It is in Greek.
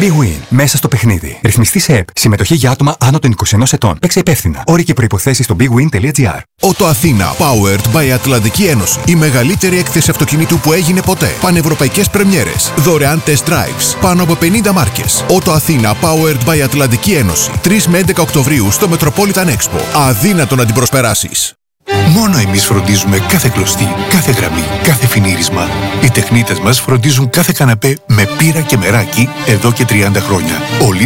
Big Win. Μέσα στο παιχνίδι. Ρυθμιστή σε ΕΠ. Συμμετοχή για άτομα άνω των 21 ετών. Παίξε υπεύθυνα. Όροι και προϋποθέσεις στο bigwin.gr. Ότο Αθήνα. Powered by Ατλαντική Ένωση. Η μεγαλύτερη έκθεση αυτοκινήτου που έγινε ποτέ. Πανευρωπαϊκές πρεμιέρες. Δωρεάν test drives. Πάνω από 50 μάρκες. Ότο Αθήνα. Powered by Ατλαντική Ένωση. 3 με 11 Οκτωβρίου στο Metropolitan Expo. Αδύνατο να την προσπεράσεις. Μόνο εμείς φροντίζουμε κάθε κλωστή, κάθε γραμμή, κάθε φινίρισμα. Οι τεχνίτες μας φροντίζουν κάθε καναπέ με πύρα και μεράκι εδώ και 30 χρόνια. Όλοι